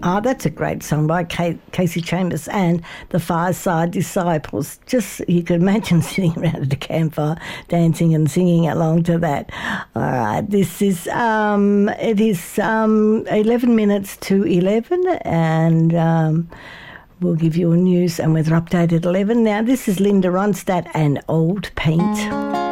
Oh, that's a great song by Casey Chambers and the Fireside Disciples. Just, you could imagine sitting around at a campfire, dancing and singing along to that. All right, this is, it is 11 minutes to 11, and we'll give you a news and weather update at 11. Now, this is Linda Ronstadt and Old Paint.